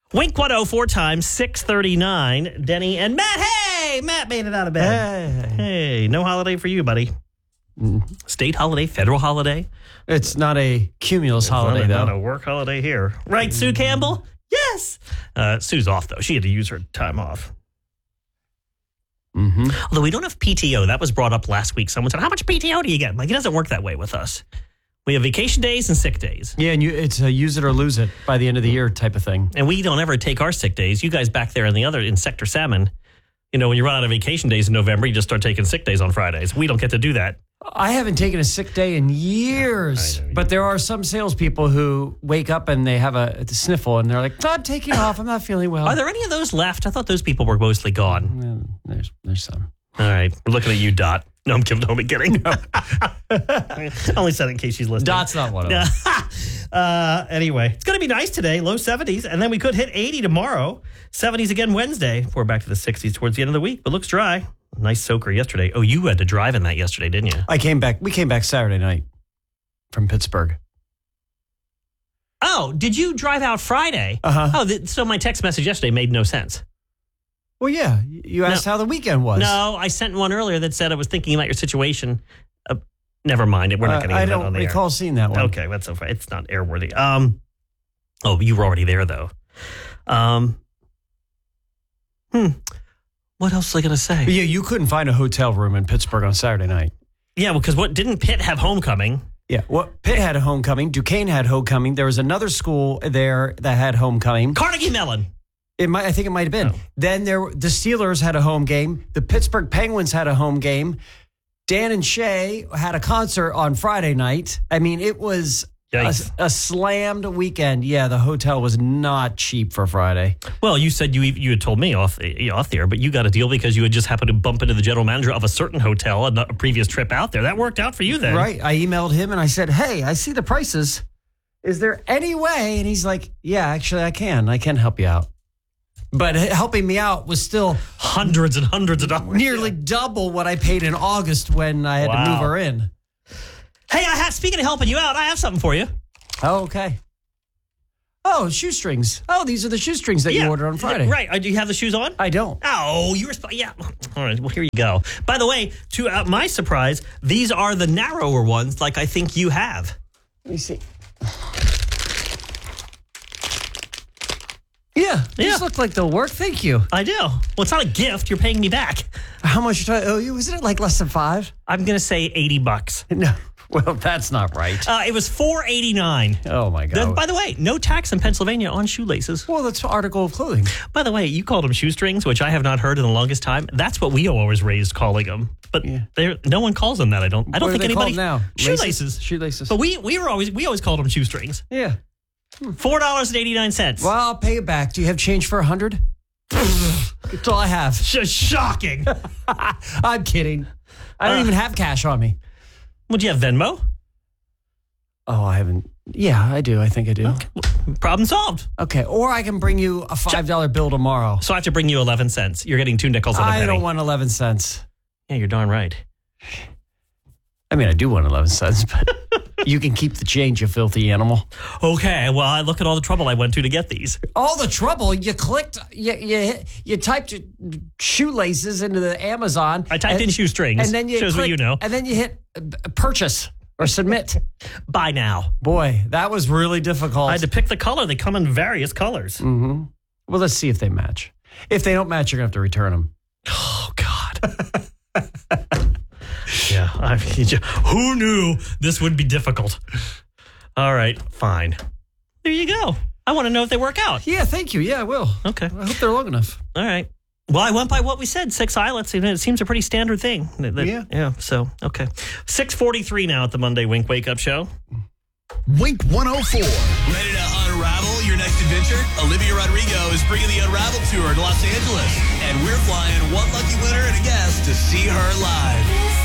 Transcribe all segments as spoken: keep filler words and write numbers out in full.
Wink one oh four times, six thirty-nine. Denny and Matt. Hey, Matt made it out of bed. Hey. Hey, no holiday for you, buddy. Mm. State holiday, federal holiday. It's not a cumulus it's holiday, not a, though. Not a work holiday here. Right, Sue Campbell? Yes. Uh, Sue's off, though. She had to use her time off. Mm-hmm. Although we don't have P T O. That was brought up last week. Someone said, how much P T O do you get? I'm like, it doesn't work that way with us. We have vacation days and sick days. Yeah, and you, it's a use it or lose it by the end of the year type of thing. And we don't ever take our sick days. You guys back there in the other, in Sector Salmon, you know, when you run out of vacation days in November, you just start taking sick days on Fridays. We don't get to do that. I haven't taken a sick day in years, know, but there are some salespeople who wake up and they have a, a sniffle and they're like, I'm taking off. I'm not feeling well. Are there any of those left? I thought those people were mostly gone. Well, there's, there's some. All right. We're looking at you, Dot. No, I'm kidding. I'm kidding. No. I only said it in case she's listening. Dot's not one of them. uh, anyway, it's going to be nice today, low seventies, and then we could hit eighty tomorrow. seventies again Wednesday. We're back to the sixties towards the end of the week, but looks dry. Nice soaker yesterday. Oh, you had to drive in that yesterday, didn't you? I came back. We came back Saturday night from Pittsburgh. Oh, did you drive out Friday? Uh-huh. Oh, th- so my text message yesterday made no sense. Well, yeah. You asked no. how the weekend was. No, I sent one earlier that said I was thinking about your situation. Uh, never mind it. We're not going to uh, get that on the air. I don't recall seeing that one. Okay, that's so far. It's not airworthy. Um, oh, you were already there, though. Um, hmm. What else was I going to say? Yeah, you couldn't find a hotel room in Pittsburgh on Saturday night. Yeah, because what didn't Pitt have homecoming? Yeah, well, Pitt had a homecoming. Duquesne had homecoming. There was another school there that had homecoming. Carnegie Mellon. It might. I think it might have been. Oh. Then there, the Steelers had a home game. The Pittsburgh Penguins had a home game. Dan and Shay had a concert on Friday night. I mean, it was a, a slammed weekend. Yeah, the hotel was not cheap for Friday. Well, you said you you had told me off the, off the air, but you got a deal because you had just happened to bump into the general manager of a certain hotel on a previous trip out there. That worked out for you then. Right. I emailed him and I said, hey, I see the prices. Is there any way? And he's like, yeah, actually, I can. I can help you out. But helping me out was still hundreds and hundreds of dollars. Nearly double what I paid in August when I had wow. to move her in. Hey, I have, speaking of helping you out, I have something for you. Oh, okay. Oh, shoestrings. Oh, these are the shoestrings that yeah. you ordered on Friday. Right. Do you have the shoes on? I don't. Oh, you were... Yeah. All right. Well, here you go. By the way, to uh, my surprise, these are the narrower ones like I think you have. Let me see. Yeah, these yeah. look like they'll work. Thank you. I do. Well, it's not a gift. You're paying me back. How much you owe you? Isn't it like less than five? I'm going to say eighty bucks. No. Well, that's not right. Uh, it was four eighty-nine. Oh, my God. The, by the way, no tax in Pennsylvania on shoelaces. Well, that's an article of clothing. By the way, you called them shoestrings, which I have not heard in the longest time. That's what we always raised calling them. But yeah. no one calls them that. I don't. I don't what think are they anybody. Called now? Shoelaces. Laces? Shoelaces. But we we were always we always called them shoestrings. Yeah. Four dollars and eighty nine cents. Well, I'll pay you back. Do you have change for a hundred? That's all I have. Just shocking. I'm kidding. I don't uh, even have cash on me. Would you have Venmo? Oh, I haven't. Yeah, I do. I think I do. Okay. Problem solved. Okay, or I can bring you a five dollar bill tomorrow. So I have to bring you eleven cents. You're getting two nickels on a penny. I don't want eleven cents. Yeah, you're darn right. I mean, I do want eleven cents, but you can keep the change, you filthy animal. Okay, well, I look at all the trouble I went to to get these. All the trouble? You clicked, you you, you typed shoelaces into the Amazon. I typed and, in shoestrings. And then you Shows clicked, what you know. And then you hit purchase or submit. Buy now. Boy, that was really difficult. I had to pick the color. They come in various colors. Mm-hmm. Well, let's see if they match. If they don't match, you're going to have to return them. Oh, God. Yeah, I mean, who knew this would be difficult? All right, fine. There you go. I want to know if they work out. Yeah, thank you. Yeah, I will. Okay. I hope they're long enough. All right. Well, I went by what we said, six eyelets. It seems a pretty standard thing. Yeah. Yeah, so, okay. six forty-three now at the Monday Wink Wake Up Show. Wink one oh four. Ready to unravel your next adventure? Olivia Rodrigo is bringing the Unravel Tour to Los Angeles. And we're flying one lucky winner and a guest to see her live.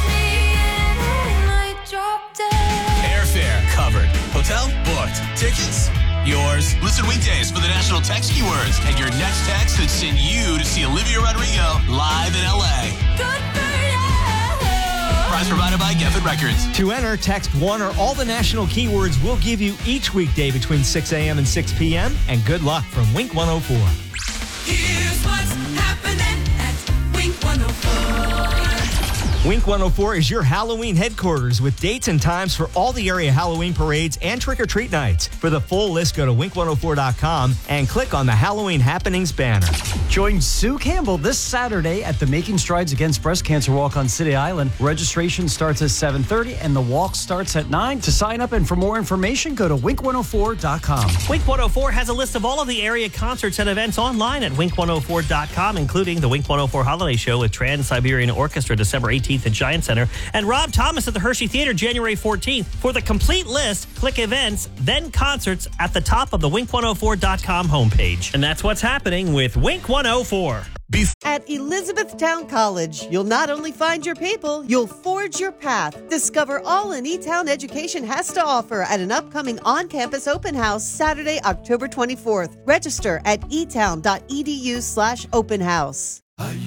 Airfare covered. Hotel booked. Tickets yours. Listen weekdays for the national text keywords and your next text that send you to see Olivia Rodrigo live in L A. Good for you. Prize provided by Geffen Records. To enter, text one or all the national keywords we'll give you each weekday between six a.m. and six p.m. And good luck from Wink one oh four. Here's what's happening at Wink one oh four. Wink one oh four is your Halloween headquarters with dates and times for all the area Halloween parades and trick-or-treat nights. For the full list, go to wink one oh four dot com and click on the Halloween Happenings banner. Join Sue Campbell this Saturday at the Making Strides Against Breast Cancer Walk on City Island. Registration starts at seven thirty and the walk starts at nine. To sign up and for more information, go to wink one oh four dot com. Wink one oh four has a list of all of the area concerts and events online at wink one oh four dot com, including the Wink one oh four Holiday Show with Trans-Siberian Orchestra December eighteenth at Giant Center, and Rob Thomas at the Hershey Theater January fourteenth. For the complete list, click events, then concerts at the top of the wink one oh four dot com homepage. And that's what's happening with Wink one oh four. At Elizabethtown College, you'll not only find your people, you'll forge your path. Discover all an E-Town education has to offer at an upcoming on-campus open house Saturday, October twenty-fourth. Register at e town dot e d u slash open house.